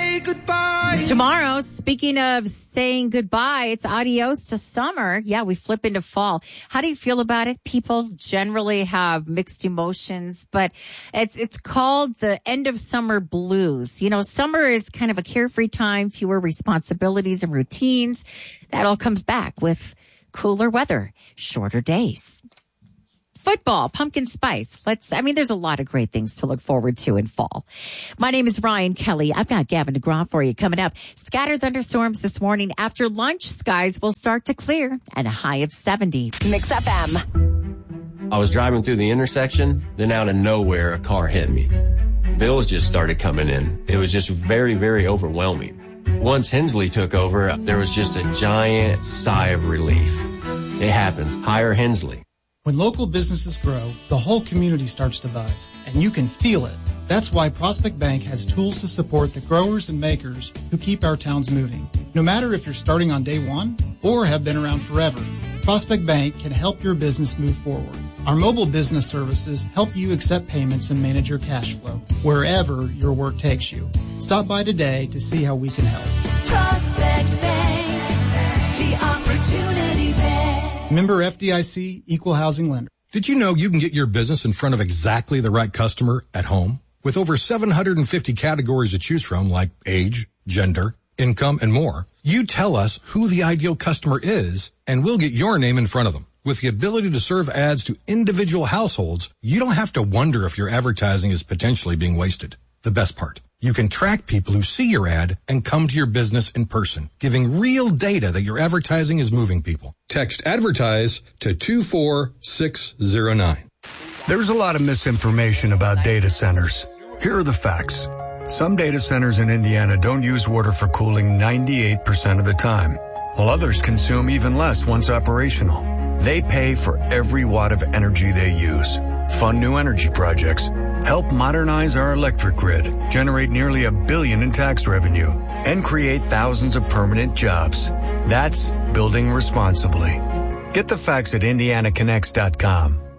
say goodbye. Tomorrow, speaking of saying goodbye, it's adios to summer. Yeah, we flip into fall. How do you feel about it? People generally have mixed emotions, but it's called the end of summer blues. You know, summer is kind of a carefree time, fewer responsibilities and routines. That all comes back with cooler weather, shorter days. Football, pumpkin spice. There's a lot of great things to look forward to in fall. My name is Ryan Kelly. I've got Gavin DeGraw for you coming up. Scattered thunderstorms this morning. After lunch, skies will start to clear at a high of 70. Mix FM. I was driving through the intersection, then out of nowhere, a car hit me. Bills just started coming in. It was just very, very overwhelming. Once Hensley took over, there was just a giant sigh of relief. It happens. Hire Hensley. When local businesses grow, the whole community starts to buzz, and you can feel it. That's why Prospect Bank has tools to support the growers and makers who keep our towns moving. No matter if you're starting on day one or have been around forever, Prospect Bank can help your business move forward. Our mobile business services help you accept payments and manage your cash flow wherever your work takes you. Stop by today to see how we can help. Prospect Bank, the Opportunity Bank. Member FDIC, Equal Housing Lender. Did you know you can get your business in front of exactly the right customer at home? With over 750 categories to choose from, like age, gender, income, and more, you tell us who the ideal customer is, and we'll get your name in front of them. With the ability to serve ads to individual households, you don't have to wonder if your advertising is potentially being wasted. The best part, you can track people who see your ad and come to your business in person, giving real data that your advertising is moving people. Text advertise to 24609. There's a lot of misinformation about data centers. Here are the facts. Some data centers in Indiana don't use water for cooling 98% of the time, while others consume even less once operational. They pay for every watt of energy they use. Fund new energy projects. Help modernize our electric grid, generate nearly $1 billion in tax revenue, and create thousands of permanent jobs. That's building responsibly. Get the facts at IndianaConnects.com.